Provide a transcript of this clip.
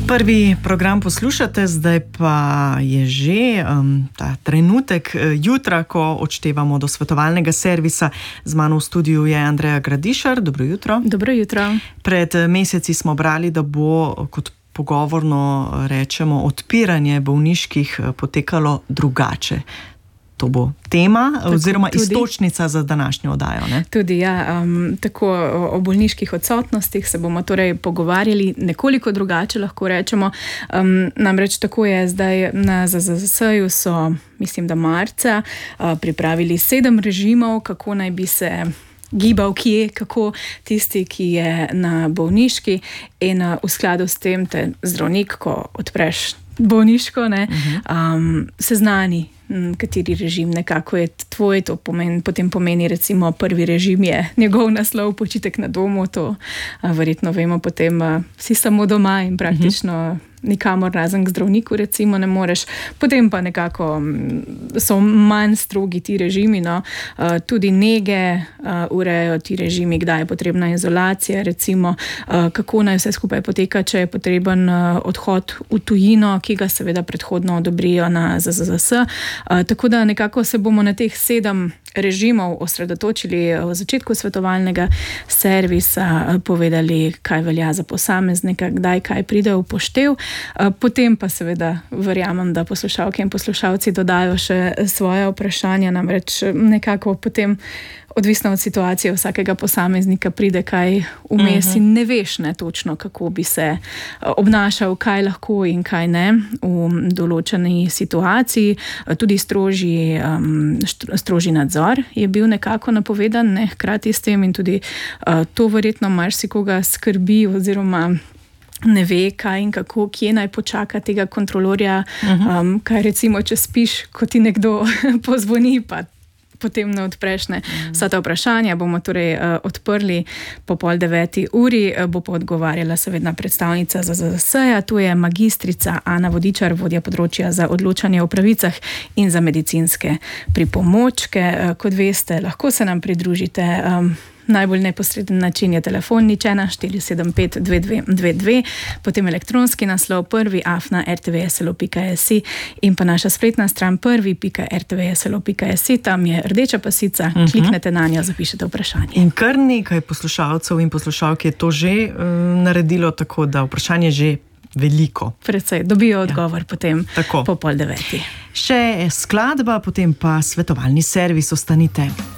Prvi program poslušate, zdaj pa je že ta trenutek jutra, ko odštevamo do svetovalnega servisa. Z mano v studiu je Andreja Gradišar. Dobro jutro. Dobro jutro. Pred meseci smo brali, da bo, kot pogovorno rečemo, odpiranje bolniških potekalo drugače. To bo tema oziroma iztočnica za današnjo oddajo, ne? Tudi, ja. Tako o bolniških odsotnostih se bomo torej pogovarjali nekoliko drugače, lahko rečemo. Namreč tako je zdaj na ZZZS-ju so, mislim, da marca, pripravili 7 režimov, kako naj bi se gibal kje, kako tisti, ki je na bolniški, in v skladu s tem te zdravnik, ko odpreš bolniško, seznani, kateri režim nekako je tvoj, to potem pomeni recimo prvi režim je njegov naslov počitek na domu, to verjetno vemo, potem si samo doma in praktično nikamor razen k zdravniku recimo ne moreš, potem pa nekako so manj strogi ti režimi, tudi nege urejajo ti režimi, kdaj je potrebna izolacija recimo, kako naj vse skupaj poteka, če je potreben odhod v tujino, ki ga seveda predhodno odobrijo na ZZZS. Tako da nekako se bomo na teh 7 režimov osredotočili v začetku svetovalnega servisa, povedali, kaj velja za posameznika, kdaj kaj pride v poštev. Potem pa seveda verjamem, da poslušalke in poslušalci dodajo še svoje vprašanja, namreč nekako potem odvisno od situacije vsakega posameznika pride kaj vmes in ne veš točno, kako bi se obnašal, kaj lahko in kaj ne v določeni situaciji. Tudi strožji nadzor je bil nekako napovedan, hkrati s tem, in tudi to verjetno marsikoga skrbi oziroma ne ve, kaj in kako, kje naj počaka tega kontrolorja, kaj recimo, če spiš, ko ti nekdo pozvoni, pa potem ne odpreš. Vsa ta vprašanja bomo torej odprli po 8:30 uri, bo pa odgovarjala seveda predstavnica ZZZS-ja, to je magistrica Ana Vodičar, vodja področja za odločanje o pravicah in za medicinske pripomočke. Kot veste, lahko se nam pridružite. Najbolj neposreden način je telefon 475 2222, potem elektronski naslov prvi@rtvslo.si in pa naša spletna stran prvi.rtvslo.si, tam je rdeča pasica, kliknete na njo, zapišete vprašanje. In kar nekaj poslušalcev in poslušalk je to že naredilo, tako da vprašanje že veliko. Predvsej, dobijo odgovor potem po 8:30. Še skladba, potem pa svetovalni servis, ostanite.